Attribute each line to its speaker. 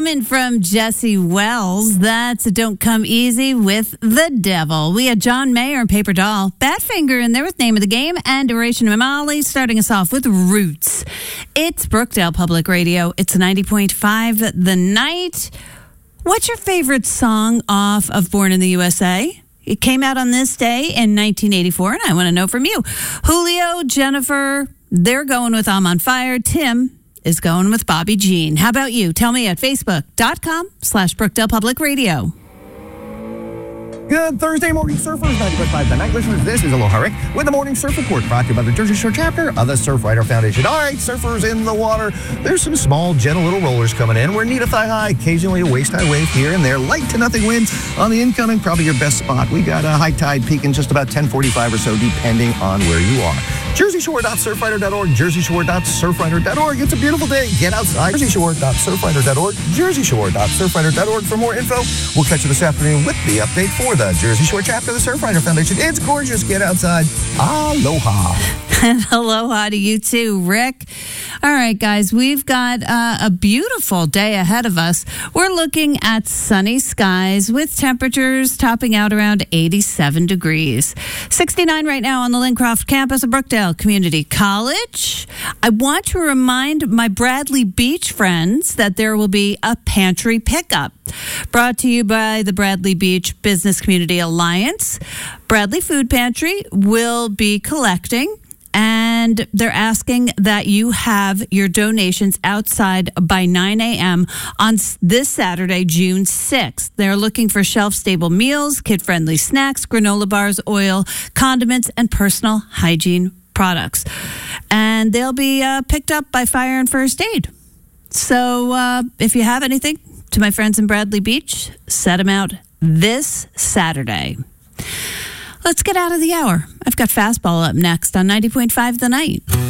Speaker 1: coming from Jesse Wells. That's Don't Come Easy with the Devil. We had John Mayer and Paper Doll. Badfinger in there with Name of the Game and Duration of Molly starting us off with Roots. It's Brookdale Public Radio. It's 90.5 The Night. What's your favorite song off of Born in the USA? It came out on this day in 1984, and I want to know from you. Julio, Jennifer, they're going with I'm on Fire. Tim is going with Bobby Jean. How about you? Tell me at facebook.com/Brookdale Public Radio.
Speaker 2: Good Thursday morning, surfers. 90.5 The Night listeners. This is Aloha Rick with the Morning Surf Report brought to you by the Jersey Shore chapter of the Surfrider Foundation. All right, surfers in the water. There's some small, gentle little rollers coming in. We're knee to thigh high, occasionally a waist high wave here and there. Light to nothing wind on the incoming, probably your best spot. We got a high tide peaking just about 10:45 or so, depending on where you are. JerseyShore.surfrider.org, JerseyShore.surfrider.org. It's a beautiful day. Get outside. JerseyShore.surfrider.org, JerseyShore.surfrider.org for more info. We'll catch you this afternoon with the update for the Jersey Shore chapter of the Surfrider Foundation. It's gorgeous. Get outside. Aloha.
Speaker 1: And aloha to you too, Rick. All right, guys, we've got a beautiful day ahead of us. We're looking at sunny skies with temperatures topping out around 87 degrees. 69 right now on the Lincroft campus of Brookdale Community College. I want to remind my Bradley Beach friends that there will be a pantry pickup brought to you by the Bradley Beach Business Community Alliance. Bradley Food Pantry will be collecting, and they're asking that you have your donations outside by 9 a.m. on this Saturday, June 6th. They're looking for shelf-stable meals, kid-friendly snacks, granola bars, oil, condiments, and personal hygiene products. And they'll be picked up by Fire and First Aid. So if you have anything, to my friends in Bradley Beach, set them out this Saturday. Let's get out of the hour. I've got Fastball up next on 90.5 The Night.